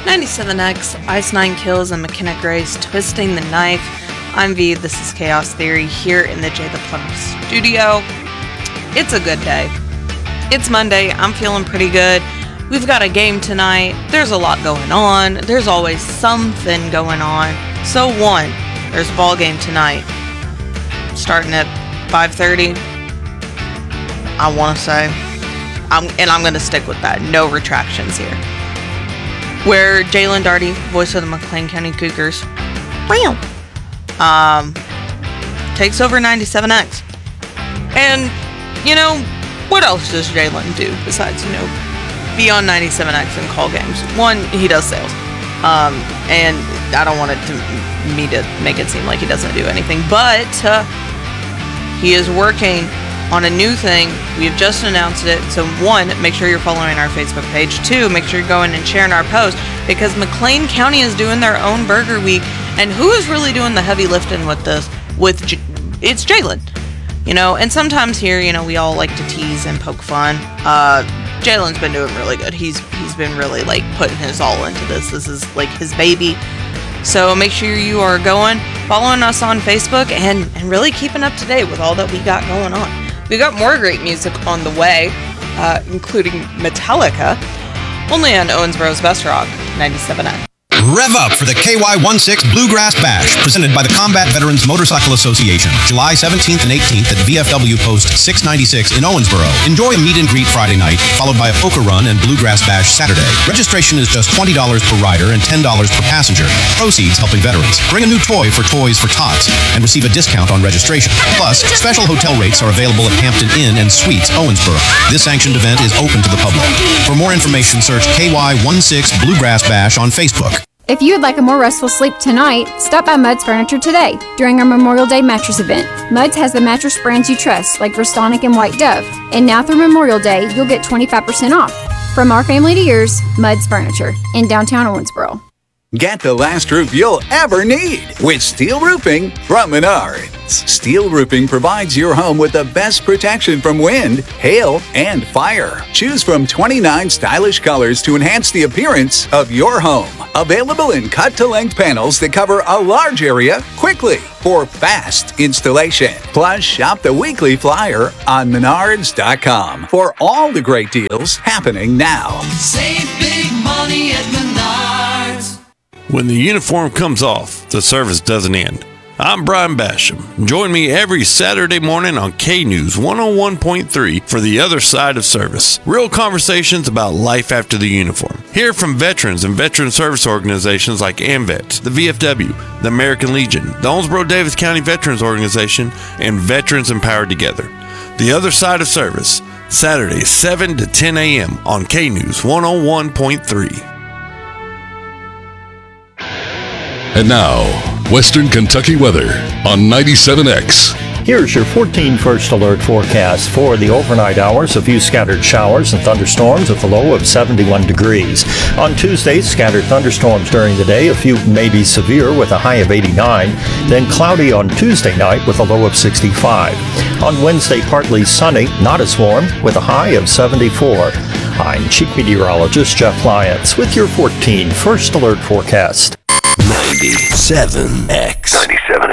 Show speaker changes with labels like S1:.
S1: 97X, Ice Nine Kills, and McKenna Grace twisting the knife. I'm V, this is Chaos Theory here in the Jay the Plumber studio. It's a good day. It's Monday, I'm feeling pretty good. We've got a game tonight, there's a lot going on, there's always something going on. So one, there's a ball game tonight, starting at 5:30, I want to say. I'm going to stick with that, no retractions here. Where Jalen Darty, voice of the McLean County Cougars, takes over 97X. And, what else does Jalen do besides, be on 97X and call games? One, he does sales. And I don't want me to make it seem like he doesn't do anything. But he is working on a new thing. We've just announced it. So one, make sure you're following our Facebook page. Two, make sure you're going and sharing our post, because McLean County is doing their own burger week. And who is really doing the heavy lifting with this? It's Jalen. And sometimes here, we all like to tease and poke fun. Jalen's been doing really good. He's been really putting his all into this. This is his baby. So make sure you are following us on Facebook, and really keeping up to date with all that we got going on. We got more great music on the way, including Metallica, only on Owensboro's Best Rock 97.9.
S2: Rev up for the KY16 Bluegrass Bash, presented by the Combat Veterans Motorcycle Association, July 17th and 18th at VFW Post 696 in Owensboro. Enjoy a meet and greet Friday night, followed by a poker run and Bluegrass Bash Saturday. Registration is just $20 per rider and $10 per passenger. Proceeds helping veterans. Bring a new toy for Toys for Tots and receive a discount on registration. Plus, special hotel rates are available at Hampton Inn and Suites, Owensboro. This sanctioned event is open to the public. For more information, search KY16 Bluegrass Bash on Facebook.
S3: If you would like a more restful sleep tonight, stop by Mudd's Furniture today during our Memorial Day mattress event. Mudd's has the mattress brands you trust, like Restonic and White Dove. And now through Memorial Day, you'll get 25% off. From our family to yours, Mudd's Furniture in downtown Owensboro.
S4: Get the last roof you'll ever need with steel roofing from Menards. Steel roofing provides your home with the best protection from wind, hail, and fire. Choose from 29 stylish colors to enhance the appearance of your home. Available in cut-to-length panels that cover a large area quickly for fast installation. Plus, shop the weekly flyer on Menards.com for all the great deals happening now.
S5: Save big money at Menards.
S6: When the uniform comes off, the service doesn't end. I'm Brian Basham. Join me every Saturday morning on K-News 101.3 for The Other Side of Service. Real conversations about life after the uniform. Hear from veterans and veteran service organizations like AMVETS, the VFW, the American Legion, the Owensboro-Davis County Veterans Organization, and Veterans Empowered Together. The Other Side of Service, Saturday 7 to 10 a.m. on K-News 101.3.
S7: And now, Western Kentucky weather on 97X.
S8: Here's your 14 First Alert forecast for the overnight hours. A few scattered showers and thunderstorms with a low of 71 degrees. On Tuesday, scattered thunderstorms during the day, a few may be severe with a high of 89. Then cloudy on Tuesday night with a low of 65. On Wednesday, partly sunny, not as warm, with a high of 74. I'm Chief Meteorologist Jeff Lyons with your 14 First Alert forecast.
S7: 97X. 97.